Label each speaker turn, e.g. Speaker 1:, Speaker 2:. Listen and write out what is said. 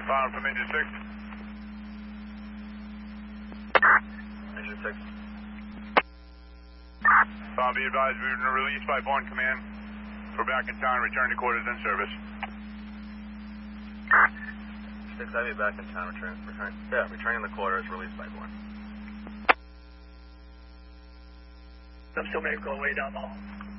Speaker 1: Final from engine 6.
Speaker 2: Engine 6.
Speaker 1: Be advised, we were released by Bourne Command. We're back in town, return to quarters in service.
Speaker 2: 6, I'll be back in town, returning the quarters, released by Bourne.
Speaker 3: I'm still maybe go way down the hall.